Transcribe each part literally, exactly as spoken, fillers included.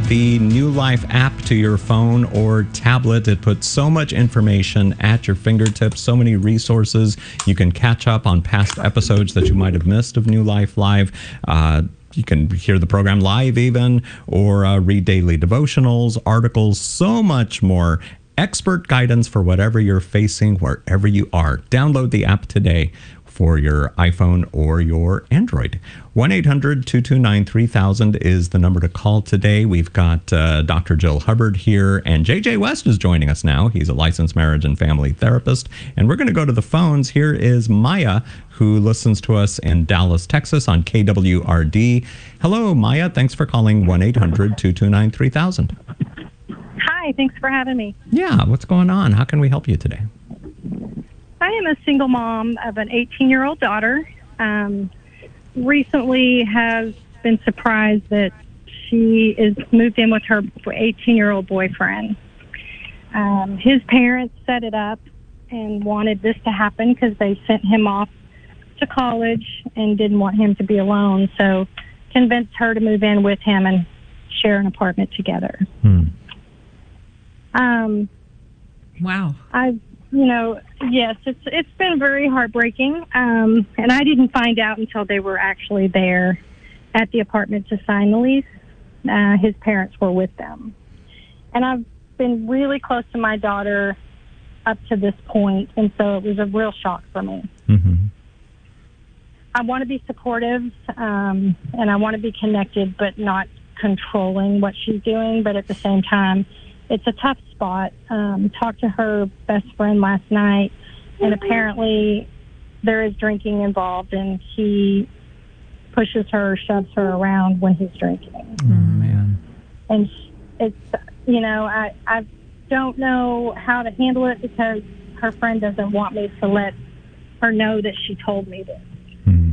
the New Life app to your phone or tablet. It puts so much information at your fingertips, so many resources. You can catch up on past episodes that you might have missed of New Life Live. Uh, You can hear the program live even, or uh, read daily devotionals, articles, so much more. Expert guidance for whatever you're facing, wherever you are. Download the app today for your iPhone or your Android. one eight hundred two two nine three thousand is the number to call today. We've got uh, Doctor Jill Hubbard here, and J J West is joining us now. He's a licensed marriage and family therapist. And we're going to go to the phones. Here is Maya, who listens to us in Dallas, Texas on K W R D. Hello, Maya. Thanks for calling one eight hundred two two nine three thousand. Hi, thanks for having me. Yeah, what's going on? How can we help you today? I am a single mom of an eighteen-year-old daughter. Um, recently has been surprised that she is moved in with her eighteen-year-old boyfriend. Um, his parents set it up and wanted this to happen because they sent him off to college and didn't want him to be alone, so convinced her to move in with him and share an apartment together. Hmm. Um, wow. I've You know, yes, it's it's been very heartbreaking, um, and I didn't find out until they were actually there at the apartment to sign the lease. Uh, his parents were with them, and I've been really close to my daughter up to this point, and so it was a real shock for me. Mm-hmm. I want to be supportive, um, and I want to be connected, but not controlling what she's doing. But at the same time, it's a tough spot. Um, talked to her best friend last night, and apparently there is drinking involved, and he pushes her, shoves her around when he's drinking. Oh, man. And it's, you know, I, I don't know how to handle it because her friend doesn't want me to let her know that she told me this. Hmm.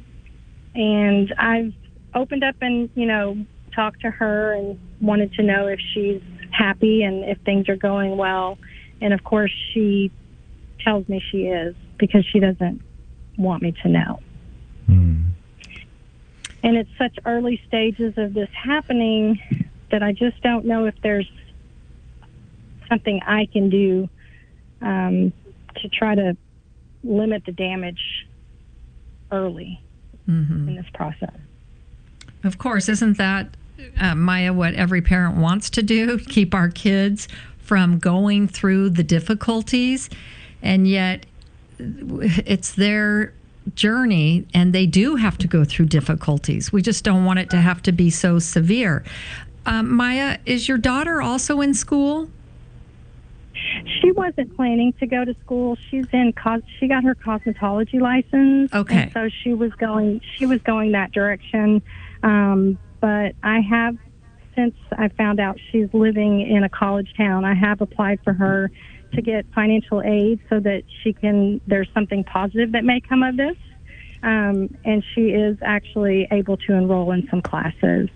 And I've opened up and, you know, talked to her and wanted to know if she's happy and if things are going well. And of course she tells me she is because she doesn't want me to know. Mm. And it's such early stages of this happening that I just don't know if there's something I can do um, to try to limit the damage early Mm-hmm. in this process. Of course, isn't that Uh, Maya, what every parent wants to do, keep our kids from going through the difficulties, and yet it's their journey and they do have to go through difficulties. We just don't want it to have to be so severe. Um, Maya, is your daughter also in school? She wasn't planning to go to school. She's in cos- she got her cosmetology license. Okay. And so she was going she was going that direction. Um, but I have, since I found out she's living in a college town, I have applied for her to get financial aid so that she can, there's something positive that may come of this. Um, and she is actually able to enroll in some classes.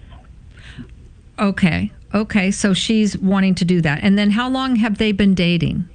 Okay. Okay. So she's wanting to do that. And then how long have they been dating?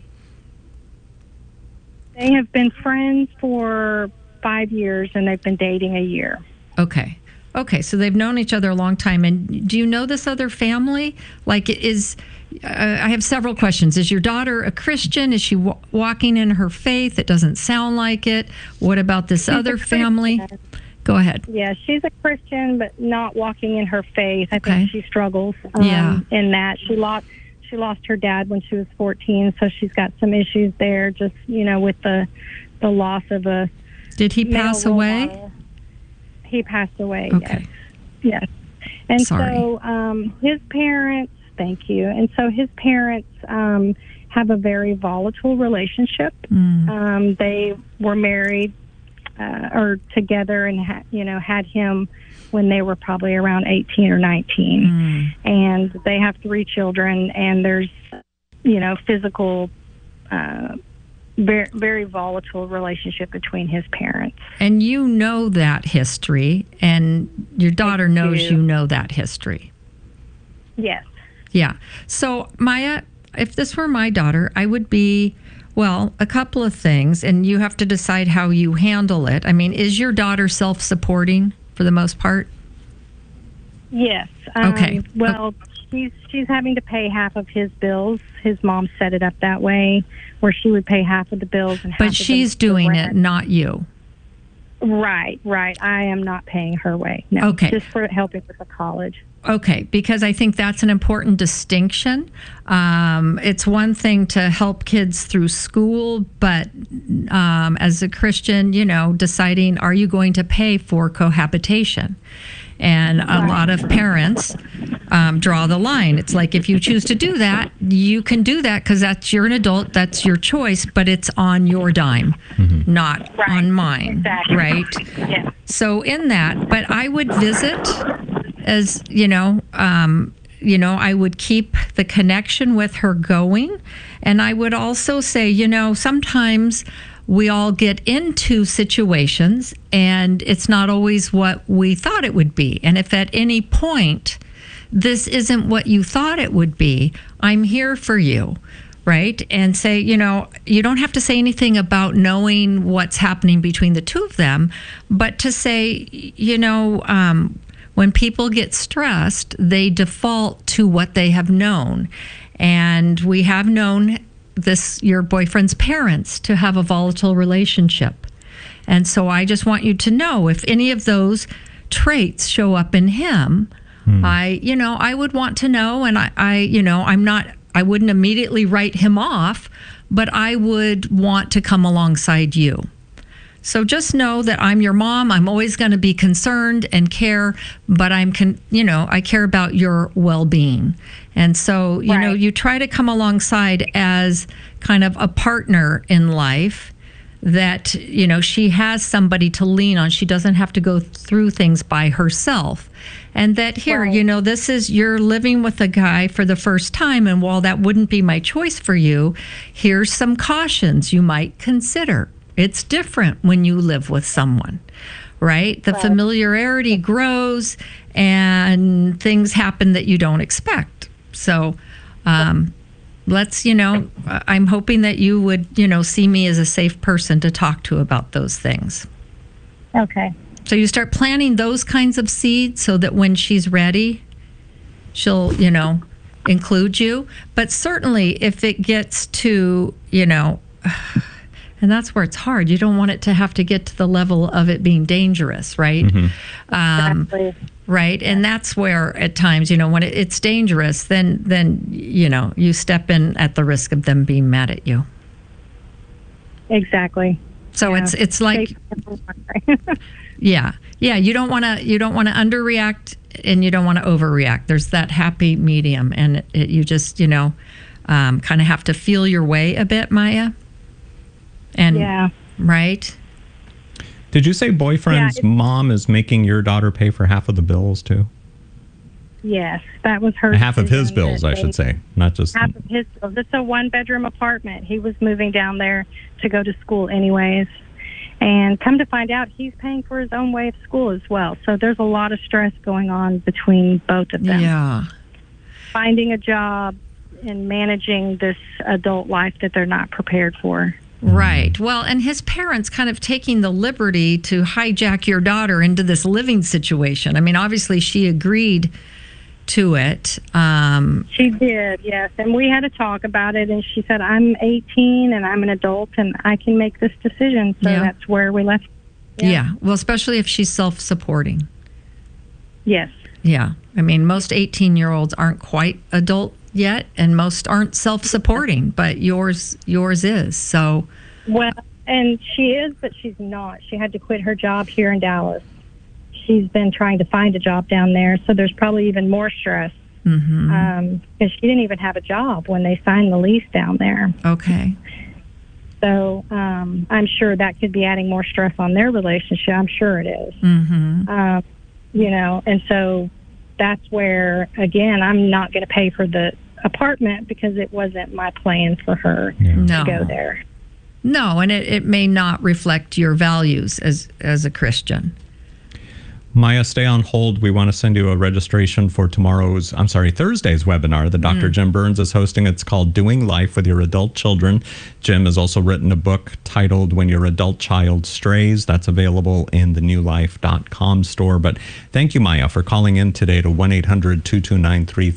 They have been friends for five years and they've been dating a year. Okay. Okay, so they've known each other a long time. And do you know this other family? Like, is uh, I have several questions. Is your daughter a Christian? Is she w- walking in her faith? It doesn't sound like it. What about this She's other family? Go ahead. Yeah, she's a Christian, but not walking in her faith. I Okay. think she struggles um, Yeah. in that. She lost she lost her dad when she was fourteen, so she's got some issues there. Just you know, with the the loss of a. Did he pass male role away? model. He passed away. Okay. Yes. Yes. And Sorry. so um, his parents. Thank you. And so his parents um, have a very volatile relationship. Mm. Um, they were married uh, or together, and ha- you know had him when they were probably around eighteen or nineteen, Mm. and they have three children. And there's you know physical. Uh, Very, very volatile relationship between his parents. And you know that history, and your daughter I knows do. you know that history. Yes. Yeah. So, Maya, if this were my daughter, I would be, well, a couple of things, and you have to decide how you handle it. I mean, is your daughter self-supporting for the most part? Yes. Um, Okay. Well, she's she's having to pay half of his bills. His mom set it up that way, where she would pay half of the bills and half But of she's the doing rent. it, not you. Right, right. I am not paying her way. No, Okay. just for helping with the college. Okay, because I think that's an important distinction. Um, it's one thing to help kids through school, but um, as a Christian, you know, deciding, are you going to pay for cohabitation? And a Right. lot of parents um, draw the line. It's like, if you choose to do that, you can do that because that's, you're an adult, that's your choice, but it's on your dime, not Right. on mine, Exactly. right? Yeah. So in that, but I would visit, as you know, um, you know, I would keep the connection with her going, and I would also say, you know, sometimes we all get into situations and it's not always what we thought it would be. And if at any point this isn't what you thought it would be, I'm here for you. Right? And say, you know, you don't have to say anything about knowing what's happening between the two of them, but to say, you know, um, when people get stressed, they default to what they have known. And we have known this, your boyfriend's parents, to have a volatile relationship. And so I just want you to know, if any of those traits show up in him, hmm. I, you know, I would want to know. And I, I, you know, I'm not, I wouldn't immediately write him off, but I would want to come alongside you. So just know that I'm your mom. I'm always going to be concerned and care, but I'm, con- you know, I care about your well-being. And so, you Right. know, you try to come alongside as kind of a partner in life, that, you know, she has somebody to lean on. She doesn't have to go through things by herself. And that here, Right. you know, this is, you're living with a guy for the first time. And while that wouldn't be my choice for you, here's some cautions you might consider. It's different when you live with someone, right? The Right. familiarity grows and things happen that you don't expect. So, um, let's, you know, I'm hoping that you would, you know, see me as a safe person to talk to about those things. Okay. So you start planting those kinds of seeds so that when she's ready, she'll, you know, include you. But certainly if it gets to, you know, and that's where it's hard. You don't want it to have to get to the level of it being dangerous, right? Mm-hmm. Um, Exactly. Right. And that's where at times, you know, when it, it's dangerous, then, then, you know, you step in at the risk of them being mad at you. Exactly. So Yeah. it's, it's like, yeah, yeah, you don't want to, you don't want to underreact and you don't want to overreact. There's that happy medium, and it, it, you just, you know, um, kind of have to feel your way a bit, Maya. And yeah. right. Did you say boyfriend's Yeah, it- mom is making your daughter pay for half of the bills too? Yes, that was her. Half of his decision bills, that I they- should say, not just. Half of his bills. It's a one-bedroom apartment. He was moving down there to go to school anyways. And come to find out, he's paying for his own way of school as well. So there's a lot of stress going on between both of them. Yeah. Finding a job and managing this adult life that they're not prepared for. Right. Well, and his parents kind of taking the liberty to hijack your daughter into this living situation. I mean, obviously she agreed to it. Um, She did, yes. And we had a talk about it, and she said, I'm eighteen and I'm an adult and I can make this decision. So Yeah. that's where we left. yeah. Well, especially if she's self-supporting. Yes. Yeah. I mean, most eighteen-year-olds aren't quite adult yet, and most aren't self-supporting, but yours yours is. So, Well, and she is, but she's not. She had to quit her job here in Dallas. She's been trying to find a job down there, so there's probably even more stress mhm. um, because she didn't even have a job when they signed the lease down there. Okay. So um, I'm sure that could be adding more stress on their relationship. I'm sure it is. Mhm. Um, you know, and so that's where, again, I'm not going to pay for the apartment because it wasn't my plan for her No. to go there. No, and it, it may not reflect your values as as a Christian. Maya, stay on hold. We want to send you a registration for tomorrow's, I'm sorry, Thursday's webinar that Doctor Jim Burns is hosting. It's called Doing Life with Your Adult Children. Jim has also written a book titled When Your Adult Child Strays. That's available in the new life dot com store. But thank you, Maya, for calling in today to one eight hundred two two nine three